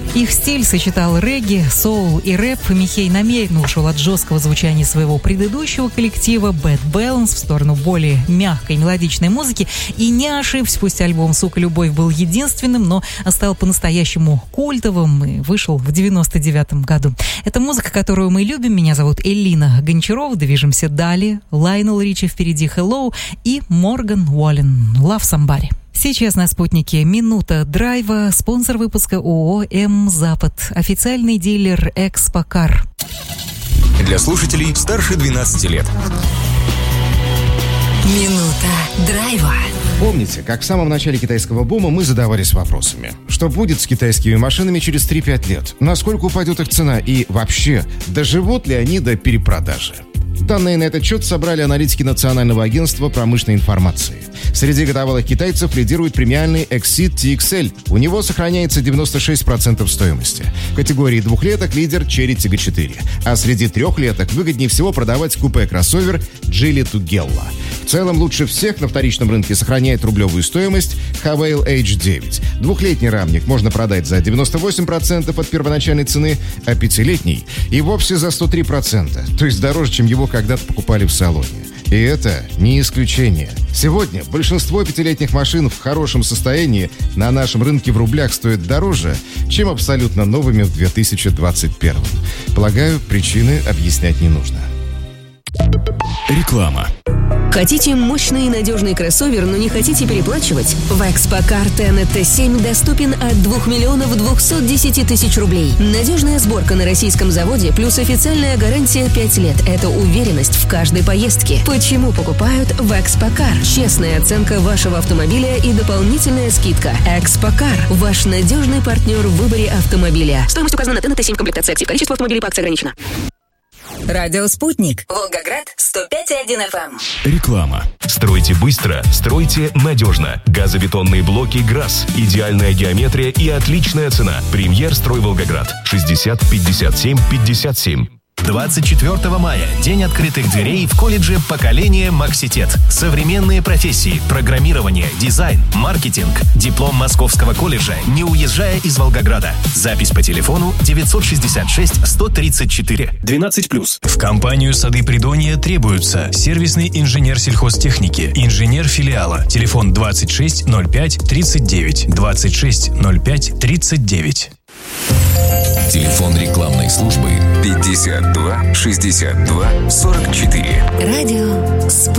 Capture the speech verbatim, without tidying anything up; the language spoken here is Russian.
Их стиль сочетал регги, соул и рэп. Михей намеренно ушел от жесткого звучания своего предыдущего коллектива Bad Balance в сторону более мягкой мелодичной музыки. И не ошибся, пусть альбом «Сука, любовь» был единственным, но стал по-настоящему культовым и вышел в девяносто девятом году. Это музыка, которую мы любим. Меня зовут Элина Гончарова. Движемся далее. Лайонел Ричи впереди «Hello» и Морган Уоллен «Love Somebody». Сейчас на «Спутнике» минута драйва. Спонсор выпуска ООО «М-Запад». Официальный дилер «Экспокар». Для слушателей старше двенадцати лет. Минута драйва. Помните, как в самом начале китайского бума мы задавались вопросами. Что будет с китайскими машинами через три-пять лет? Насколько упадет их цена? И вообще, доживут ли они до перепродажи? Данные на этот счет собрали аналитики Национального агентства промышленной информации. Среди годовалых китайцев лидирует премиальный Exceed ти икс эль. У него сохраняется девяносто шесть процентов стоимости. В категории двухлеток лидер Chery Tiggo четыре. А среди трехлеток выгоднее всего продавать купе-кроссовер Geely Tugela. В целом лучше всех на вторичном рынке сохраняет рублевую стоимость Havail эйч девять. Двухлетний рамник можно продать за девяносто восемь процентов от первоначальной цены, а пятилетний и вовсе за сто три процента, то есть дороже, чем его когда-то покупали в салоне. И это не исключение. Сегодня большинство пятилетних машин в хорошем состоянии на нашем рынке в рублях стоят дороже, чем абсолютно новыми в две тысячи двадцать первом. Полагаю, причины объяснять не нужно. Реклама. Хотите мощный и надежный кроссовер, но не хотите переплачивать? В Экспокар Тенет Т семь доступен от двух миллионов двухсот десяти тысяч рублей. Надежная сборка на российском заводе плюс официальная гарантия пять лет. Это уверенность в каждой поездке. Почему покупают в Экспокар? Честная оценка вашего автомобиля и дополнительная скидка. Экспокар – ваш надежный партнер в выборе автомобиля. Стоимость указана на Тенет Т семь в комплектации актив. Количество автомобилей по акции ограничено. Радио «Спутник». Волгоград, сто пять и один эф эм. Реклама. Стройте быстро, стройте надежно. Газобетонные блоки «ГРАС». Идеальная геометрия и отличная цена. Премьер «Строй Волгоград». шестьдесят пятьдесят семь пятьдесят семь. двадцать четвёртого мая. День открытых дверей в колледже «Поколение Макситет». Современные профессии, программирование, дизайн, маркетинг. Диплом Московского колледжа, не уезжая из Волгограда. Запись по телефону девятьсот шестьдесят шесть сто тридцать четыре. двенадцать плюс. В компанию «Сады Придонья» требуются сервисный инженер сельхозтехники, инженер филиала. Телефон двадцать шесть ноль пять тридцать девять. двадцать шесть ноль пять тридцать девять. Телефон рекламной службы пятьдесят два шестьдесят два сорок четыре. Радио «Спутник».